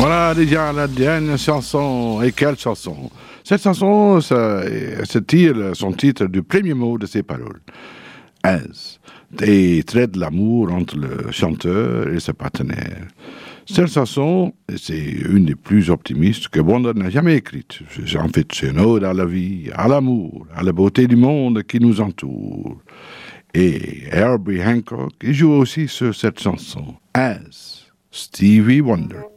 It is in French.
Voilà déjà la dernière chanson. Et quelle chanson! Cette chanson, son titre du premier mot de ses paroles. As. Et traite l'amour entre le chanteur et sa partenaire. Cette chanson, c'est une des plus optimistes que Wonder n'a jamais écrite. En fait, c'est une ode à la vie, à l'amour, à la beauté du monde qui nous entoure. Et Herbie Hancock joue aussi sur cette chanson. As Stevie Wonder.